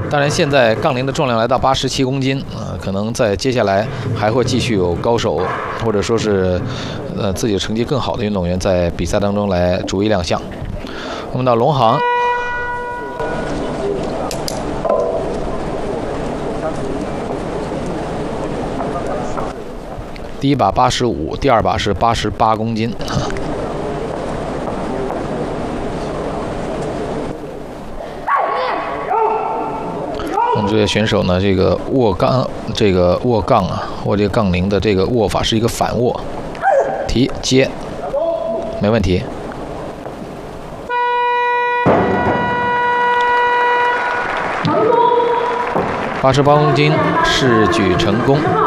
当然，现在杠铃的重量来到87公斤可能在接下来还会继续有高手，或者说是自己的成绩更好的运动员在比赛当中来逐一亮相。我们到龙航，第一把85，第二把是88公斤。我们这些选手呢，这个握杠这个杠铃的这个握法是一个反握，提接，没问题。88公斤，试举成功。